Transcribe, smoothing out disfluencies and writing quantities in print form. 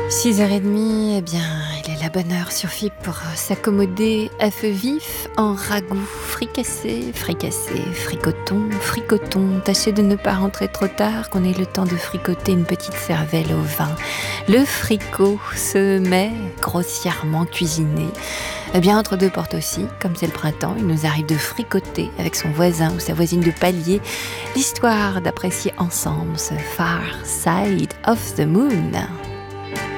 6h30, eh bien, il est la bonne heure sur FIP pour s'accommoder à feu vif en ragoût fricassé, fricoton. Tâchez de ne pas rentrer trop tard, qu'on ait le temps de fricoter une petite cervelle au vin. Le fricot se met grossièrement cuisiné. Eh bien, entre deux portes aussi, comme c'est le printemps, il nous arrive de fricoter avec son voisin ou sa voisine de palier l'histoire d'apprécier ensemble ce Far Side of the Moon.